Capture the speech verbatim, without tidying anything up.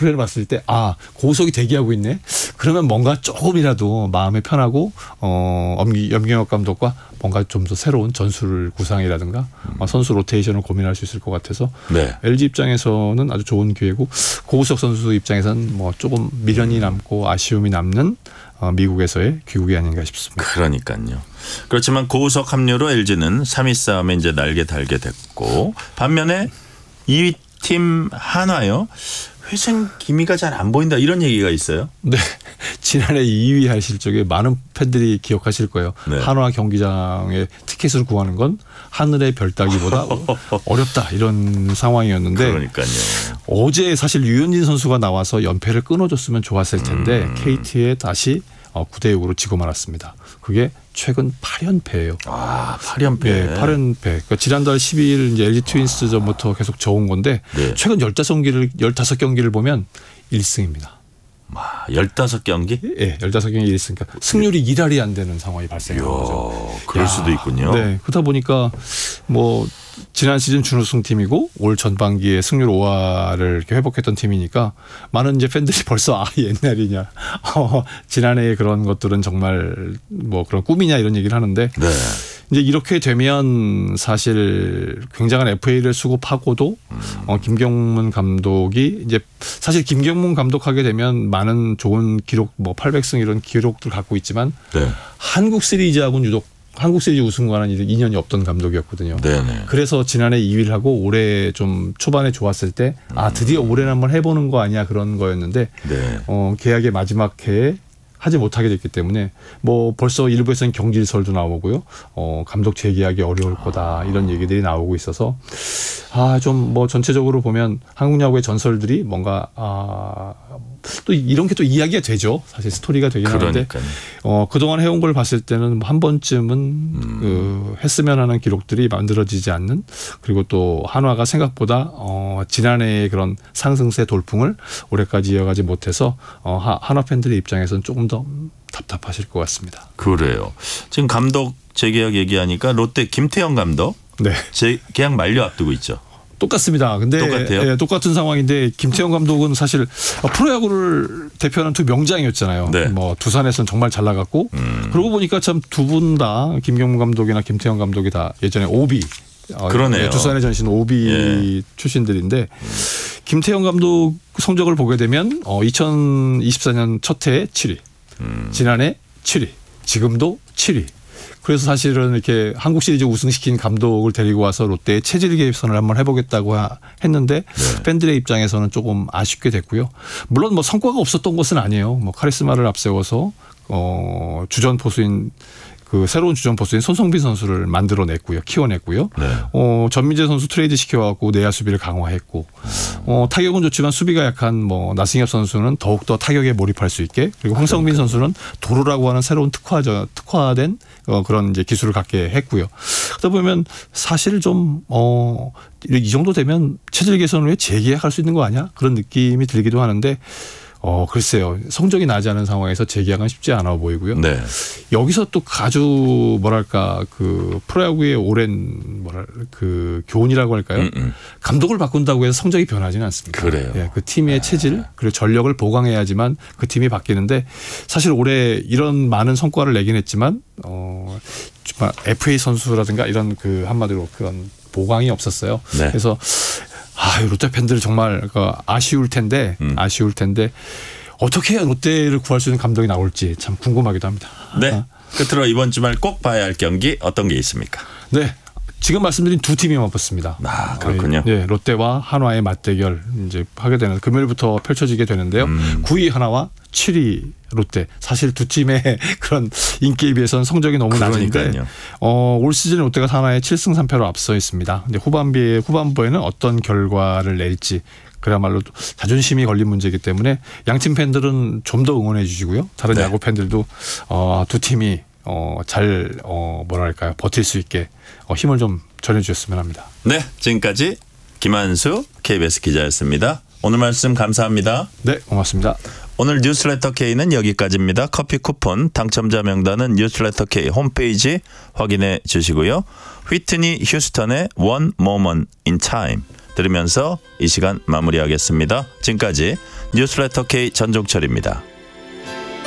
플레이를 봤을 때 아 고우석이 대기하고 있네. 그러면 뭔가 조금이라도 마음이 편하고 어, 엄기, 염경엽 감독과 뭔가 좀 더 새로운 전술 구상이라든가 음. 어, 선수 로테이션을 고민할 수 있을 것 같아서 네. 엘지 입장에서는 아주 좋은 기회고 고우석 선수 입장에서는 뭐 조금 미련이 남고 아쉬움이 남는 어, 미국에서의 귀국이 아닌가 싶습니다. 그러니까요. 그렇지만 고우석 합류로 엘지는 삼 위 싸움에 이제 날개 달게 됐고 반면에 이 위 팀 한화요. 회생 기미가 잘 안 보인다 이런 얘기가 있어요. 네. 지난해 이 위 할 실적에 많은 팬들이 기억하실 거예요. 네. 한화 경기장에 티켓을 구하는 건 하늘의 별 따기보다 어렵다 이런 상황이었는데 그러니까요. 어제 사실 류현진 선수가 나와서 연패를 끊어줬으면 좋았을 텐데 음. 케이티에 다시 구 대 육으로 지고 말았습니다. 그게 최근 팔 연패예요. 아, 팔 연패. 네, 팔 연패. 그러니까 지난달 십이 일 이제 엘지 트윈스전부터 계속 저온 건데 네. 최근 십오 경기를 십오 경기를 보면 일 승입니다. 아, 십오 경기? 예, 십오 경기 일 승. 그러니까 승률이 일 할이 안 되는 상황이 발생한 거죠. 그럴 야, 수도 있군요. 네, 그러다 보니까 뭐 지난 시즌 준우승 팀이고 올 전반기에 승률 오 할을 이렇게 회복했던 팀이니까 많은 이제 팬들이 벌써 아 옛날이냐, 어, 지난해의 그런 것들은 정말 뭐 그런 꿈이냐 이런 얘기를 하는데. 네. 이제 이렇게 되면 사실 굉장한 에프에이를 수급하고도 음. 어, 김경문 감독이 이제 사실 김경문 감독하게 되면 많은 좋은 기록 뭐 팔백 승 이런 기록들 갖고 있지만 네. 한국 시리즈하고는 유독 한국 시리즈 우승과는 인연이 없던 감독이었거든요. 네네. 그래서 지난해 이 위를 하고 올해 좀 초반에 좋았을 때 아 드디어 올해는 한번 해보는 거 아니야 그런 거였는데 네. 어, 계약의 마지막 해에 하지 못하게 됐기 때문에 뭐 벌써 일부에서는 경질설도 나오고요. 어, 감독 재계약이 어려울 거다 이런 얘기들이 나오고 있어서 아, 좀 뭐 전체적으로 보면 한국 야구의 전설들이 뭔가 아, 또 이런 게 또 이야기가 되죠. 사실 스토리가 되긴 하는데 어, 그동안 해온 걸 봤을 때는 한 번쯤은 음. 그 했으면 하는 기록들이 만들어지지 않는 그리고 또 한화가 생각보다 어, 지난해의 그런 상승세 돌풍을 올해까지 이어가지 못해서 어, 한화 팬들의 입장에서는 조금 더 답답하실 것 같습니다. 그래요. 지금 감독 재계약 얘기하니까 롯데 김태형 감독 네. 재계약 만료 앞두고 있죠. 똑같습니다. 근데 똑같아요? 예, 똑같은 상황인데 김태형 감독은 사실 프로야구를 대표하는 두 명장이었잖아요. 네. 뭐 두산에서는 정말 잘 나갔고 음. 그러고 보니까 참 두 분 다 김경문 감독이나 김태형 감독이 다 예전에 오비 그러네요. 두산의 전신 오비 예. 출신들인데 음. 김태형 감독 성적을 보게 되면 이천이십사 년 첫 해에 칠 위, 음. 지난해 칠 위, 지금도 칠 위. 그래서 사실은 이렇게 한국 시리즈 우승시킨 감독을 데리고 와서 롯데의 체질 개선을 한번 해보겠다고 했는데 네. 팬들의 입장에서는 조금 아쉽게 됐고요. 물론 뭐 성과가 없었던 것은 아니에요. 뭐 카리스마를 앞세워서 어 주전 포수인 그 새로운 주전 포수인 손성빈 선수를 만들어냈고요. 키워냈고요. 네. 어, 전민재 선수 트레이드 시켜갖고 내야 수비를 강화했고 어, 타격은 좋지만 수비가 약한 뭐 나승엽 선수는 더욱더 타격에 몰입할 수 있게 그리고 황성빈 선수는 도루라고 하는 새로운 특화저, 특화된 어, 그런 이제 기술을 갖게 했고요. 그러다 보면 사실 좀 어, 이 정도 되면 체질 개선을 위해 재계약할 수 있는 거 아니야? 그런 느낌이 들기도 하는데 어, 글쎄요. 성적이 나지 않은 상황에서 재계약은 쉽지 않아 보이고요. 네. 여기서 또 아주 뭐랄까 그 프로야구의 오랜 뭐랄 그 교훈이라고 할까요? 음, 음. 감독을 바꾼다고 해서 성적이 변하지는 않습니다. 그래요. 예, 그 팀의 체질 그리고 전력을 보강해야지만 그 팀이 바뀌는데 사실 올해 이런 많은 성과를 내긴 했지만 어, 정말 에프에이 선수라든가 이런 그 한마디로 그런 보강이 없었어요. 네. 그래서 아, 롯데 팬들 정말 아쉬울 텐데, 음. 아쉬울 텐데 어떻게 해야 롯데를 구할 수 있는 감독이 나올지 참 궁금하기도 합니다. 네. 끝으로 이번 주말 꼭 봐야 할 경기 어떤 게 있습니까? 네. 지금 말씀드린 두 팀이 맞붙습니다. 아, 그렇군요. 네, 롯데와 한화의 맞대결 이제 하게 되는 금요일부터 펼쳐지게 되는데요. 음. 구 위 한화와 칠 위 롯데. 사실 두 팀의 그런 인기에 비해서는 성적이 너무 낮은데 어, 올 시즌 롯데가 한화에 칠 승 삼 패로 앞서 있습니다. 근데 후반기에 후반부에는 어떤 결과를 낼지 그야말로 자존심이 걸린 문제이기 때문에 양팀 팬들은 좀 더 응원해 주시고요. 다른 네. 야구 팬들도 어, 두 팀이 어, 잘 어, 뭐랄까요 버틸 수 있게 어, 힘을 좀 전해주셨으면 합니다. 네, 지금까지 김한수 케이비에스 기자였습니다. 오늘 말씀 감사합니다. 네, 고맙습니다. 오늘 뉴스레터 K는 여기까지입니다. 커피 쿠폰 당첨자 명단은 뉴스레터 K 홈페이지 확인해 주시고요. 휘트니 휴스턴의 One Moment in Time 들으면서 이 시간 마무리하겠습니다. 지금까지 뉴스레터 K 전종철입니다.